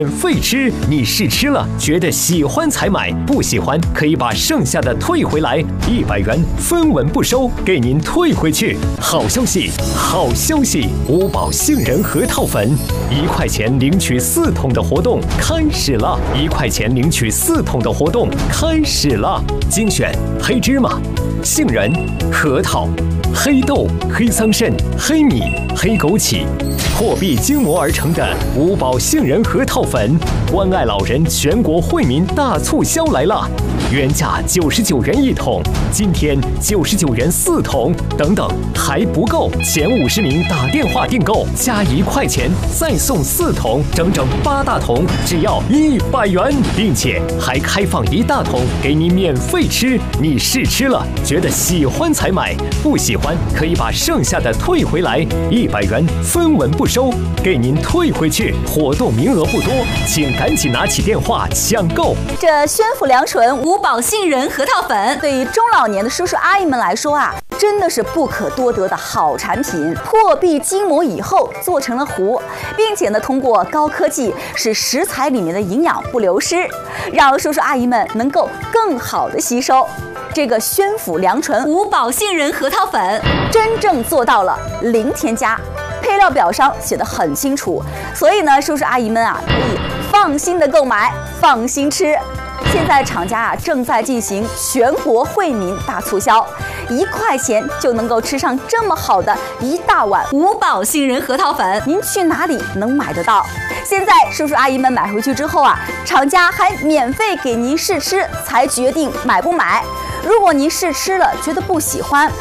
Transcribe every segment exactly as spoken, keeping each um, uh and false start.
免费吃，你试吃了，觉得喜欢才买，不喜欢可以把剩下的退回来，一百元分文不收，给您退回去。好消息，好消息！五宝杏仁核桃粉，一块钱领取四桶的活动开始了，一块钱领取四桶的活动开始了。精选黑芝麻、杏仁、核桃、黑豆、黑桑葚、黑米、黑枸杞。货币精磨而成的五宝杏仁核桃粉，关爱老人全国惠民大促销来了！原价九十九元一桶，今天九十九元四桶，等等还不够，前五十名打电话订购加一块钱再送四桶，整整八大桶，只要一百元，并且还开放一大桶给您免费吃。你试吃了，觉得喜欢才买，不喜欢可以把剩下的退回来，一百元分文不收，给您退回去。活动名额不多，请赶紧拿起电话抢购。 这宣府良醇五宝杏仁核桃粉，对于中老年的叔叔阿姨们来说啊，真的是不可多得的好产品。破壁筋膜以后做成了糊，并且呢，通过高科技使食材里面的营养不流失，让叔叔阿姨们能够更好的吸收。这个宣府良醇五宝杏仁核桃粉真正做到了零添加，配料表上写得很清楚，所以呢，叔叔阿姨们啊可以放心的购买，放心吃。现在厂家啊正在进行全国惠民大促销，一块钱就能够吃上这么好的一大碗五宝杏仁核桃粉，您去哪里能买得到？现在叔叔阿姨们买回去之后啊，厂家还免费给您试吃，才决定买不买。如果您试吃了觉得不喜欢，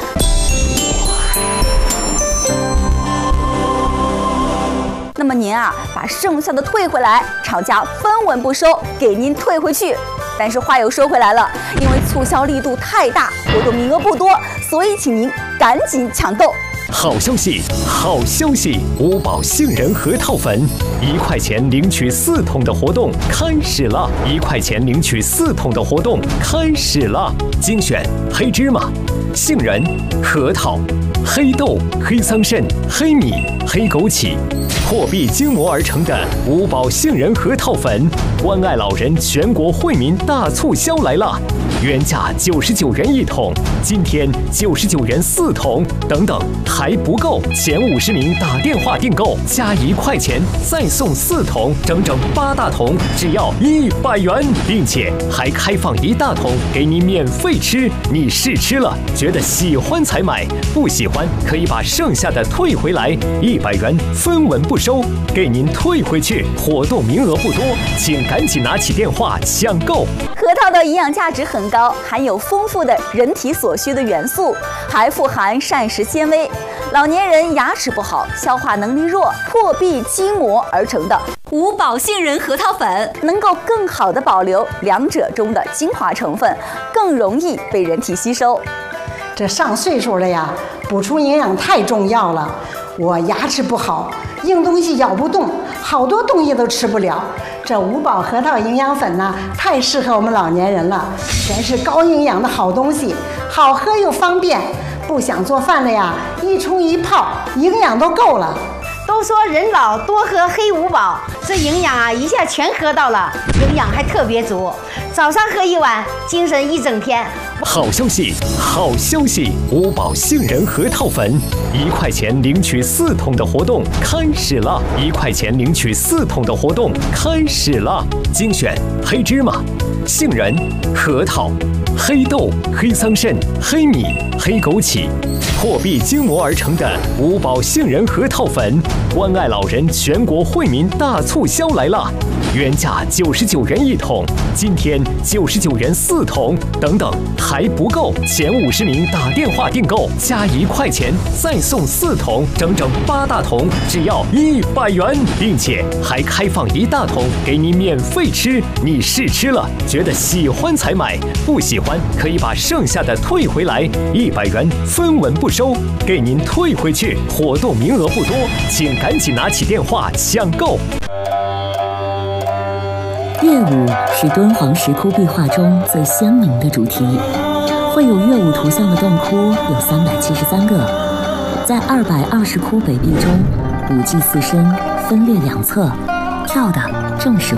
那么您啊把剩下的退回来，厂家分文不收，给您退回去。但是话又说回来了，因为促销力度太大，活动名额不多，所以请您赶紧抢购。 好消息，好消息！五宝杏仁核桃粉，一块钱领取四桶的活动开始了，一块钱领取四桶的活动开始了。精选黑芝麻、杏仁、核桃、黑豆、黑桑葚、黑米、黑枸杞。货币精磨而成的五宝杏仁核桃粉，关爱老人全国惠民大促销来了！原价九十九元一桶，今天九十九元四桶，等等还不够，前五十名打电话订购加一块钱再送四桶，整整八大桶，只要一百元，并且还开放一大桶给您免费吃。你试吃了，觉得喜欢才买，不喜欢可以把剩下的退回来，一百元分文不收，给您退回去。活动名额不多，请赶紧拿起电话抢购。 核桃的营养价值很高，含有丰富的人体所需的元素，还富含膳食纤维。老年人牙齿不好，消化能力弱，破壁筋膜而成的五宝杏仁核桃粉，能够更好的保留两者中的精华成分，更容易被人体吸收。 这上岁数了呀，补充营养太重要了。我牙齿不好，硬东西咬不动，好多东西都吃不了。这五宝核桃营养粉呢，太适合我们老年人了，全是高营养的好东西，好喝又方便。不想做饭了呀，一冲一泡，营养都够了。 都说人老多喝黑五宝，这营养啊一下全喝到了，营养还特别足。早上喝一碗，精神一整天。 好消息，好消息！五宝杏仁核桃粉，一块钱领取四桶的活动开始了，一块钱领取四桶的活动开始了。精选黑芝麻、杏仁、核桃、黑豆、黑桑葚、黑米、黑枸杞。货币精磨而成的五宝杏仁核桃粉，关爱老人全国惠民大促销来了！原价九十九元一桶，今天九十九元四桶，等等还不够，前五十名打电话订购加一块钱再送四桶，整整八大桶，只要一百元，并且还开放一大桶给您免费吃。你试吃了，觉得喜欢才买，不喜欢可以把剩下的退回来，一百元分文不收，给您退回去。活动名额不多，请赶紧拿起电话抢购。 乐舞是敦煌石窟壁画中最鲜明的主题，绘有乐舞图像的洞窟有三百七十三个，在二百二十窟北壁中，舞伎四身分列两侧，跳的正是